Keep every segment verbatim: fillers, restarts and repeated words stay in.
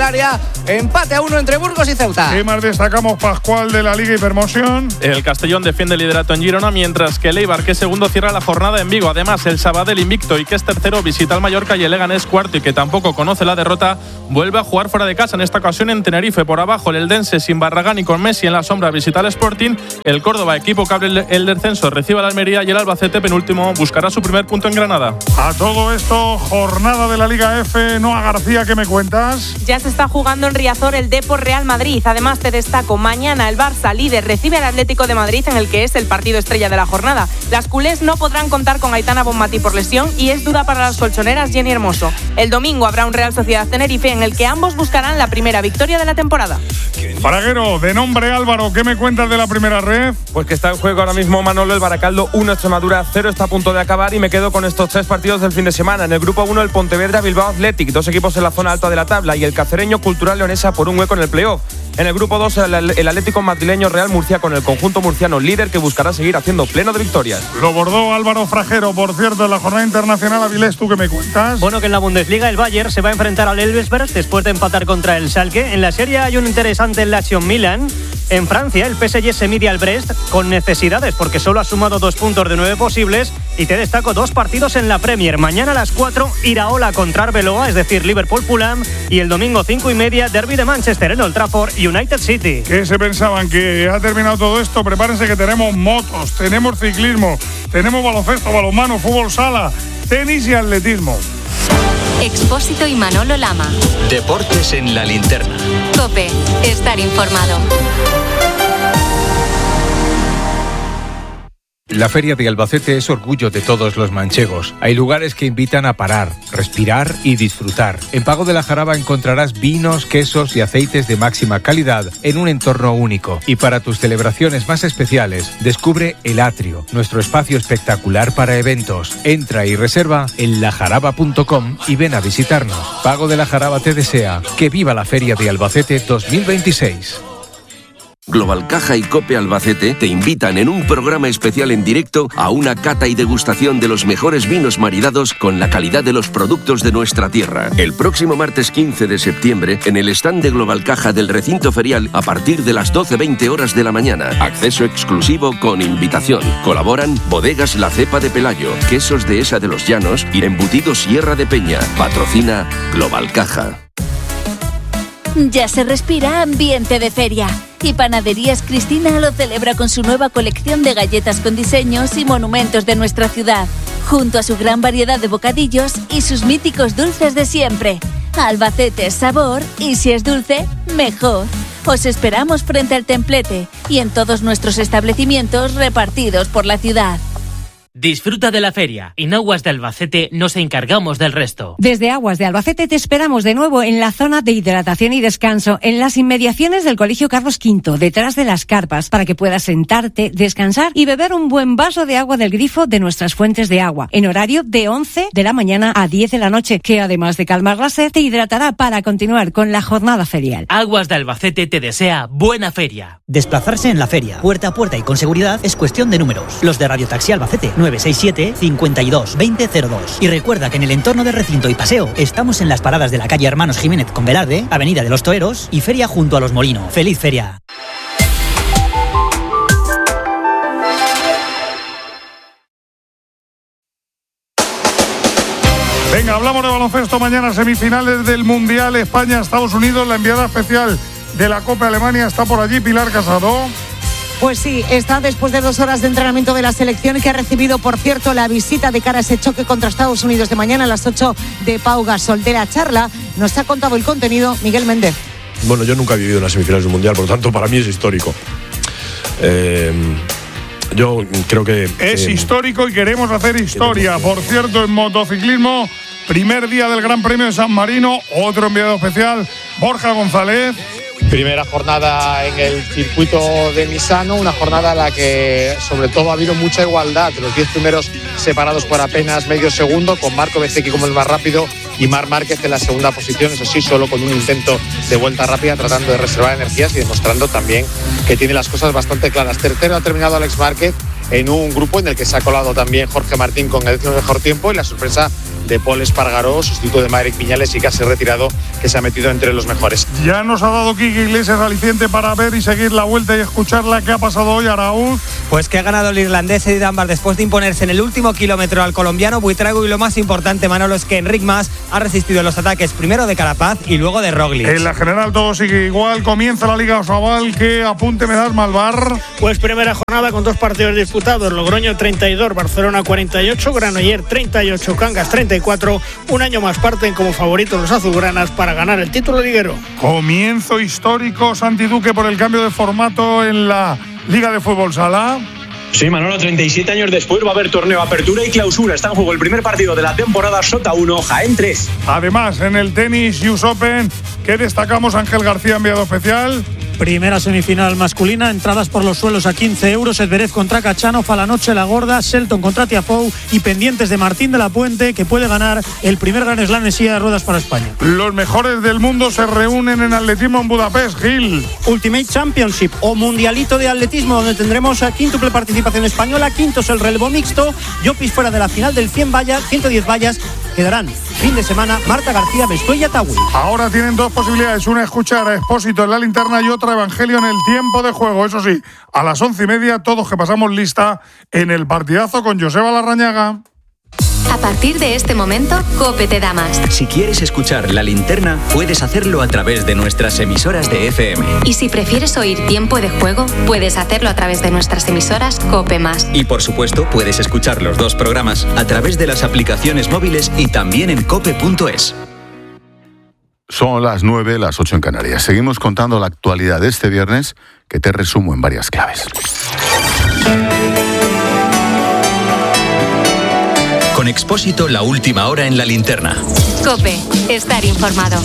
área. Empate a uno entre Burgos y Ceuta. ¿Qué más destacamos, Pascual, de la Liga Hipermoción? El Castellón defiende el liderato en Girona, mientras que el Eibar, que es segundo, cierra la jornada en Vigo. Además, el Sabadell invicto y que es tercero visita al Mallorca, y el Leganés cuarto y que tampoco conoce la derrota vuelve a jugar fuera de casa, en esta ocasión en Tenerife. Por abajo, el Eldense sin Barragán y con Messi en la sombra visita al Sporting. El Córdoba, equipo que abre el descenso, recibe al Almería, y el Albacete, penúltimo, buscará su primer punto en Granada. A todo esto, jornada de la Liga F. Noa García, ¿qué me cuentas? Ya se está jugando en Riazor el Depor Real Madrid. Además, te destaco, mañana el Barça, líder, recibe al Atlético de Madrid, en el que es el partido estrella de la jornada. Las culés no podrán contar con Aitana Bonmatí por lesión y es duda para las colchoneras Jenny Hermoso. El domingo habrá un Real Sociedad Tenerife, en el que ambos buscarán la primera victoria de la temporada. Faraguero, de nombre Álvaro, ¿qué me cuentas de la primera red? Pues que está en juego ahora mismo, Manolo. El Baracaldo uno, Extremadura cero, está a punto de acabar, y me quedo con estos tres partidos del fin de semana. En el grupo uno, el Pontevedra Bilbao Athletic, dos equipos en la zona alta de la tabla, y el Cacereño Cultural Leonesa por un hueco en el playoff. En el grupo dos, el, el Atlético madrileño Real Murcia, con el conjunto murciano líder, que buscará seguir haciendo pleno de victorias. Lo bordó Álvaro Frajero, por cierto, en la jornada internacional. Avilés, ¿tú qué me cuentas? Bueno, que en la Bundesliga el Bayern se va a enfrentar al Elversberg después de empatar contra el Schalke. En la Serie hay un interesante Lazio Milan. En Francia, el P S G se mide al Brest con necesidades, porque solo ha sumado dos puntos de nueve posibles. Y te destaco dos partidos en la Premier. Mañana a las cuatro, Iraola contra Arbeloa, es decir, Liverpool-Fulham. Y el domingo, cinco y media, Derby de Manchester en Old Trafford, United City. ¿Qué se pensaban? ¿Que ha terminado todo esto? Prepárense, que tenemos motos, tenemos ciclismo, tenemos baloncesto, balonmano, fútbol sala, tenis y atletismo. Expósito y Manolo Lama. Deportes en la linterna. COPE. Estar informado. La Feria de Albacete es orgullo de todos los manchegos. Hay lugares que invitan a parar, respirar y disfrutar. En Pago de la Jaraba encontrarás vinos, quesos y aceites de máxima calidad en un entorno único. Y para tus celebraciones más especiales, descubre El Atrio, nuestro espacio espectacular para eventos. Entra y reserva en lajaraba punto com y ven a visitarnos. Pago de la Jaraba te desea que viva la Feria de Albacete dos mil veintiséis. Global Caja y COPE Albacete te invitan en un programa especial en directo a una cata y degustación de los mejores vinos maridados con la calidad de los productos de nuestra tierra. El próximo martes quince de septiembre, en el stand de Global Caja del recinto ferial, a partir de las doce veinte horas de la mañana. Acceso exclusivo con invitación. Colaboran Bodegas La Cepa de Pelayo, Quesos de Esa de los Llanos y Embutidos Sierra de Peña. Patrocina Global Caja. Ya se respira ambiente de feria. Y Panaderías Cristina lo celebra con su nueva colección de galletas con diseños y monumentos de nuestra ciudad, junto a su gran variedad de bocadillos y sus míticos dulces de siempre. Albacete es sabor, y si es dulce, mejor. Os esperamos frente al Templete y en todos nuestros establecimientos repartidos por la ciudad. Disfruta de la feria. En Aguas de Albacete nos encargamos del resto. Desde Aguas de Albacete te esperamos de nuevo en la zona de hidratación y descanso, en las inmediaciones del Colegio Carlos quinto, detrás de las carpas, para que puedas sentarte, descansar y beber un buen vaso de agua del grifo de nuestras fuentes de agua, en horario de once de la mañana a diez de la noche, que además de calmar la sed, te hidratará para continuar con la jornada ferial. Aguas de Albacete te desea buena feria. Desplazarse en la feria, puerta a puerta y con seguridad, es cuestión de números. Los de Radio Taxi Albacete, nueve seis siete, cincuenta y dos, veinte cero dos. Y recuerda que en el entorno del recinto y paseo estamos en las paradas de la calle Hermanos Jiménez con Velarde, Avenida de los Toreros y Feria junto a Los Molinos. ¡Feliz feria! Venga, hablamos de baloncesto. Mañana semifinales del Mundial España-Estados Unidos. La enviada especial de la Copa Alemania está por allí, Pilar Casado. Pues sí, está después de dos horas de entrenamiento de la selección, que ha recibido, por cierto, la visita de cara a ese choque contra Estados Unidos de mañana a las ocho de Pau Gasol. De la charla nos ha contado el contenido Miguel Méndez. Bueno, yo nunca he vivido unas semifinales del Mundial, por lo tanto para mí es histórico. Eh, yo creo que... Es eh, histórico y queremos hacer historia. Por cierto, en motociclismo, primer día del Gran Premio de San Marino, otro enviado especial, Borja González. Primera jornada en el circuito de Misano, una jornada en la que sobre todo ha habido mucha igualdad, los diez primeros separados por apenas medio segundo, con Marco Bezzecchi como el más rápido y Marc Márquez en la segunda posición, eso sí, solo con un intento de vuelta rápida, tratando de reservar energías y demostrando también que tiene las cosas bastante claras. Tercero ha terminado Alex Márquez en un grupo en el que se ha colado también Jorge Martín con el décimo mejor tiempo, y la sorpresa de Paul Espargaró, sustituto de Maverick Viñales y casi retirado, que se ha metido entre los mejores. Ya nos ha dado Quique Iglesias aliciente para ver y seguir la vuelta y escucharla. ¿Qué ha pasado hoy, Araúz? Pues que ha ganado el irlandés Eddie Dunbar después de imponerse en el último kilómetro al colombiano Buitrago, y lo más importante, Manolo, es que Enric Mas ha resistido los ataques primero de Carapaz y luego de Roglic. En la general todo sigue igual, comienza la Liga Osobal. ¿Qué apunte me das, Malvar? Pues primera jornada con dos partidos disputados, Logroño treinta y dos, Barcelona cuarenta y ocho, Granoller treinta y ocho, Cangas treinta y cuatro. Un año más parten como favoritos los azulgranas para ganar el título liguero. Comienzo histórico, Santi Duque, por el cambio de formato en la Liga de Fútbol Sala. Sí, Manolo, treinta y siete años después va a haber torneo apertura y clausura. Está en juego el primer partido de la temporada, Sota uno, Jaén tres. Además, en el tenis U S Open, ¿qué destacamos? Ángel García, enviado especial. Primera semifinal masculina, entradas por los suelos a quince euros, Zverev contra Cachanov, a la noche la gorda, Shelton contra Tiafoe y pendientes de Martín de la Puente, que puede ganar el primer Grand Slam en silla de ruedas para España. Los mejores del mundo se reúnen en atletismo en Budapest, Gil. Ultimate Championship o Mundialito de Atletismo, donde tendremos a quíntuple participación española, quintos el relevo mixto, Llopis fuera de la final del cien vallas, ciento diez vallas, quedarán fin de semana Marta García, Bestoy y Ataúd. Ahora tienen dos posibilidades, una escuchar a Expósito en la linterna y otra Evangelio en el tiempo de juego. Eso sí, a las once y media todos que pasamos lista en el partidazo con Joseba Larrañaga. A partir de este momento, COPE te da más. Si quieres escuchar La Linterna, puedes hacerlo a través de nuestras emisoras de F M. Y si prefieres oír Tiempo de Juego, puedes hacerlo a través de nuestras emisoras COPE más. Y por supuesto, puedes escuchar los dos programas a través de las aplicaciones móviles y también en cope punto es. Son las nueve, las ocho en Canarias. Seguimos contando la actualidad de este viernes, que te resumo en varias claves. Con Expósito, la última hora en La Linterna. COPE, estar informado.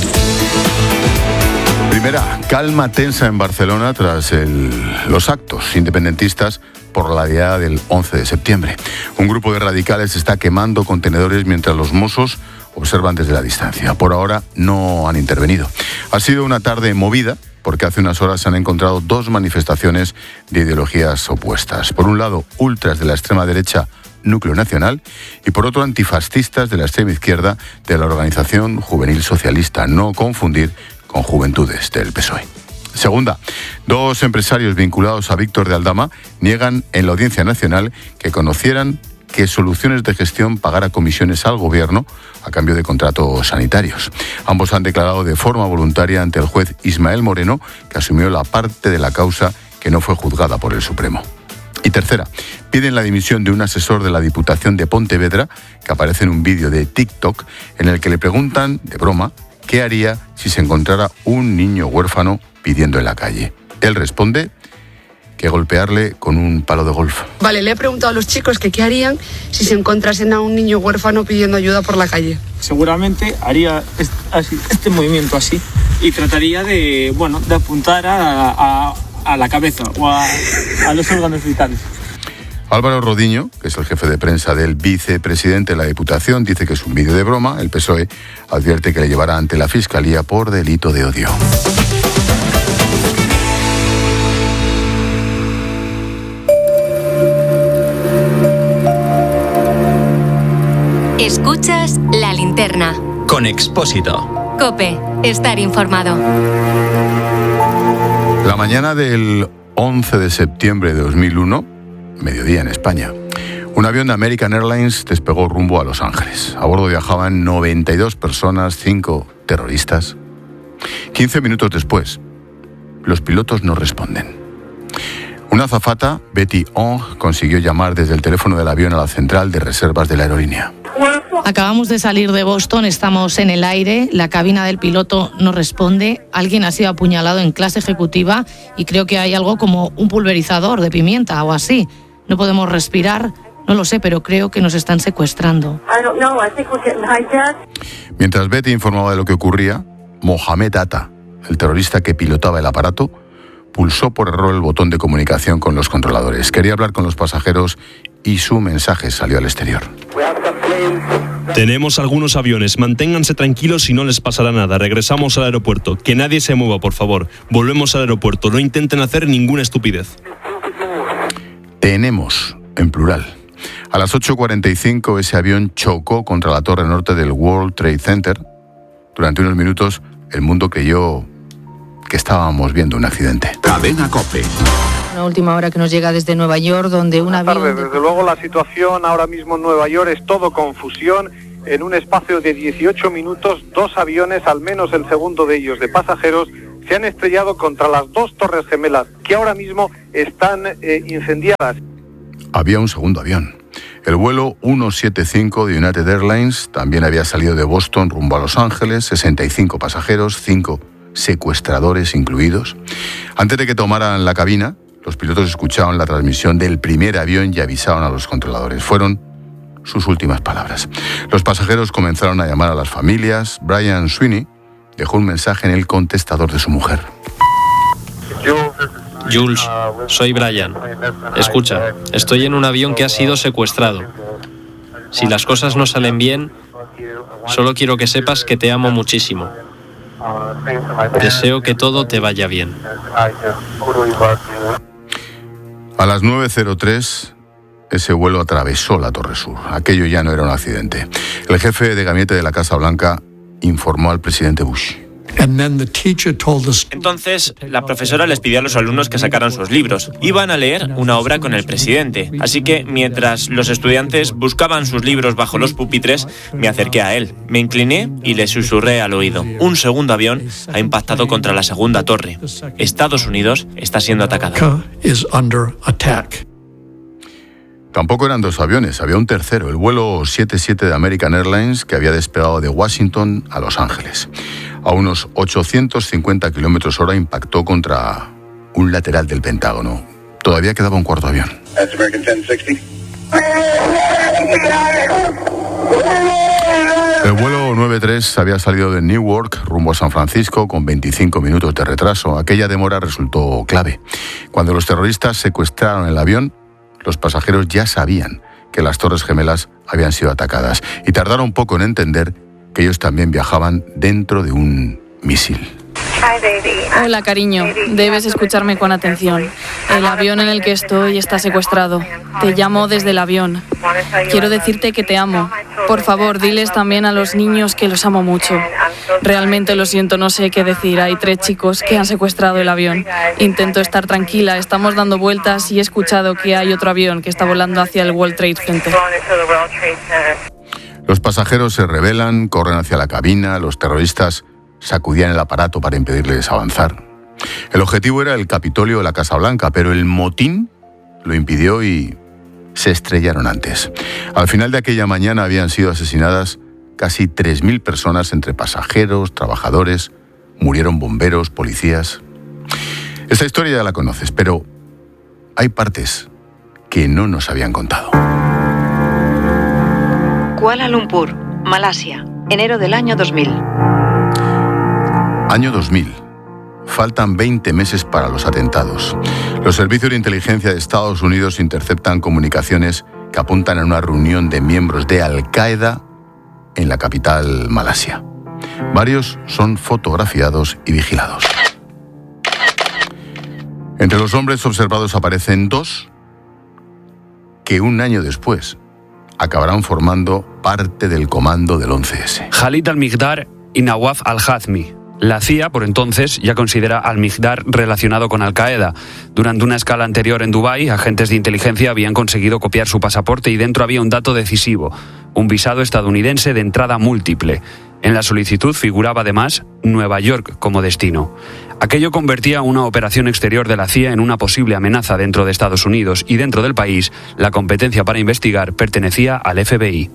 Primera, calma tensa en Barcelona tras el, los actos independentistas por la diada del once de septiembre. Un grupo de radicales está quemando contenedores mientras los Mossos observan desde la distancia. Por ahora no han intervenido. Ha sido una tarde movida porque hace unas horas se han encontrado dos manifestaciones de ideologías opuestas. Por un lado, ultras de la extrema derecha Núcleo Nacional, y por otro antifascistas de la extrema izquierda de la Organización Juvenil Socialista, no confundir con Juventudes del P S O E. Segunda, dos empresarios vinculados a Víctor de Aldama niegan en la Audiencia Nacional que conocieran que Soluciones de Gestión pagara comisiones al Gobierno a cambio de contratos sanitarios. Ambos han declarado de forma voluntaria ante el juez Ismael Moreno, que asumió la parte de la causa que no fue juzgada por el Supremo. Y tercera, piden la dimisión de un asesor de la Diputación de Pontevedra, que aparece en un vídeo de TikTok en el que le preguntan, de broma, qué haría si se encontrara un niño huérfano pidiendo en la calle. Él responde que golpearle con un palo de golf. Vale, le he preguntado a los chicos que qué harían si se encontrasen a un niño huérfano pidiendo ayuda por la calle. Seguramente haría este, así, este movimiento así y trataría de, bueno, de apuntar a, a, a la cabeza o a, a los órganos vitales. Álvaro Rodiño, que es el jefe de prensa del vicepresidente de la Diputación, dice que es un vídeo de broma. El P S O E advierte que le llevará ante la Fiscalía por delito de odio. Escuchas La Linterna. Con Expósito. COPE, estar informado. La mañana del once de septiembre de dos mil uno, mediodía en España, un avión de American Airlines despegó rumbo a Los Ángeles. A bordo viajaban noventa y dos personas, cinco terroristas. quince minutos después, los pilotos no responden. Una azafata, Betty Ong, consiguió llamar desde el teléfono del avión a la central de reservas de la aerolínea. Acabamos de salir de Boston, estamos en el aire, la cabina del piloto no responde, alguien ha sido apuñalado en clase ejecutiva y creo que hay algo como un pulverizador de pimienta o así. No podemos respirar, no lo sé, pero creo que nos están secuestrando. Mientras Betty informaba de lo que ocurría, Mohamed Atta, el terrorista que pilotaba el aparato, pulsó por error el botón de comunicación con los controladores. Quería hablar con los pasajeros y su mensaje salió al exterior. Tenemos algunos aviones, manténganse tranquilos y no les pasará nada. Regresamos al aeropuerto. Que nadie se mueva, por favor. Volvemos al aeropuerto. No intenten hacer ninguna estupidez. Tenemos, en plural. A las ocho cuarenta y cinco ese avión chocó contra la torre norte del World Trade Center. Durante unos minutos el mundo creyó que estábamos viendo un accidente. Cadena COPE. Una última hora que nos llega desde Nueva York, donde un avión... Buenas tardes. Desde luego la situación ahora mismo en Nueva York es todo confusión. En un espacio de dieciocho minutos, dos aviones, al menos el segundo de ellos de pasajeros, se han estrellado contra las dos torres gemelas que ahora mismo están eh, incendiadas. Había un segundo avión. El vuelo ciento setenta y cinco de United Airlines también había salido de Boston rumbo a Los Ángeles, sesenta y cinco pasajeros, cinco secuestradores incluidos. Antes de que tomaran la cabina, los pilotos escucharon la transmisión del primer avión y avisaron a los controladores. Fueron sus últimas palabras. Los pasajeros comenzaron a llamar a las familias. Brian Sweeney dejó un mensaje en el contestador de su mujer. Jules, soy Brian. Escucha, estoy en un avión que ha sido secuestrado. Si las cosas no salen bien, solo quiero que sepas que te amo muchísimo. Deseo que todo te vaya bien. A las nueve cero tres, ese vuelo atravesó la Torre Sur. Aquello ya no era un accidente. El jefe de gabinete de la Casa Blanca informó al presidente Bush. Entonces, la profesora les pidió a los alumnos que sacaran sus libros. Iban a leer una obra con el presidente. Así que, mientras los estudiantes buscaban sus libros bajo los pupitres, me acerqué a él. Me incliné y le susurré al oído. Un segundo avión ha impactado contra la segunda torre. Estados Unidos está siendo atacada. Tampoco eran dos aviones, había un tercero, el vuelo setenta y siete de American Airlines, que había despegado de Washington a Los Ángeles. A unos ochocientos cincuenta kilómetros hora impactó contra un lateral del Pentágono. Todavía quedaba un cuarto avión. El vuelo noventa y tres había salido de Newark rumbo a San Francisco con veinticinco minutos de retraso. Aquella demora resultó clave. Cuando los terroristas secuestraron el avión, los pasajeros ya sabían que las Torres Gemelas habían sido atacadas y tardaron poco en entender que ellos también viajaban dentro de un misil. Hola, cariño. Debes escucharme con atención. El avión en el que estoy está secuestrado. Te llamo desde el avión. Quiero decirte que te amo. Por favor, diles también a los niños que los amo mucho. Realmente lo siento, no sé qué decir. Hay tres chicos que han secuestrado el avión. Intento estar tranquila. Estamos dando vueltas y he escuchado que hay otro avión que está volando hacia el World Trade Center. Los pasajeros se rebelan, corren hacia la cabina. Los terroristas sacudían el aparato para impedirles avanzar. El objetivo era el Capitolio de la Casa Blanca, pero el motín lo impidió y se estrellaron antes. Al final de aquella mañana habían sido asesinadas casi tres mil personas entre pasajeros, trabajadores, murieron bomberos, policías. Esta historia ya la conoces, pero hay partes que no nos habían contado. Kuala Lumpur, Malasia, enero del año dos mil. Año dos mil. Faltan veinte meses para los atentados. Los servicios de inteligencia de Estados Unidos interceptan comunicaciones que apuntan a una reunión de miembros de Al-Qaeda en la capital malasia. Varios son fotografiados y vigilados. Entre los hombres observados aparecen dos que un año después acabarán formando parte del comando del once ese. Khalid al-Miqdar y Nawaf al-Hazmi. La C I A, por entonces, ya considera al-Miqdar relacionado con Al-Qaeda. Durante una escala anterior en Dubái, agentes de inteligencia habían conseguido copiar su pasaporte y dentro había un dato decisivo, un visado estadounidense de entrada múltiple. En la solicitud figuraba además Nueva York como destino. Aquello convertía una operación exterior de la C I A en una posible amenaza dentro de Estados Unidos y dentro del país, la competencia para investigar pertenecía al F B I.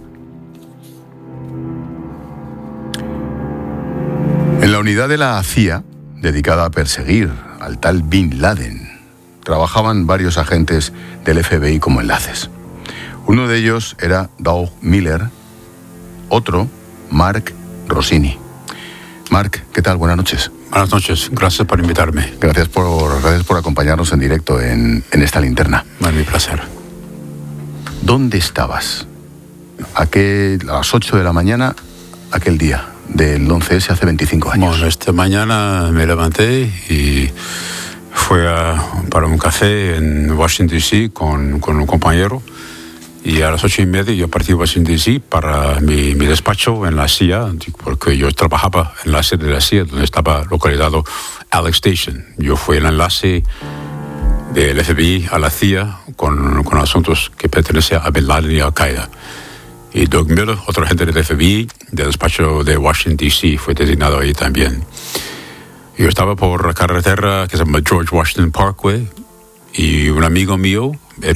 En la unidad de la C I A, dedicada a perseguir al tal Bin Laden, trabajaban varios agentes del F B I como enlaces. Uno de ellos era Doug Miller, otro, Mark Rossini. Mark, ¿qué tal? Buenas noches. Buenas noches, gracias por invitarme. Gracias por, gracias por acompañarnos en directo en, en esta linterna. Es mi placer. ¿Dónde estabas? Aquel, a las ocho de la mañana, aquel día del once ese hace veinticinco años. Bueno, esta mañana me levanté y fui a, para un café en Washington D C con, con un compañero Y a las ocho y media yo partí a Washington, D C para mi, mi despacho en la C I A, porque yo trabajaba en la sede de la C I A, donde estaba localizado Alex Station. Yo fui el enlace del F B I a la C I A con, con asuntos que pertenecen a Bin Laden y Al-Qaeda. Y Doug Miller, otro agente del F B I, del despacho de Washington, D C, fue designado ahí también. Yo estaba por la carretera que se llama George Washington Parkway, y un amigo mío,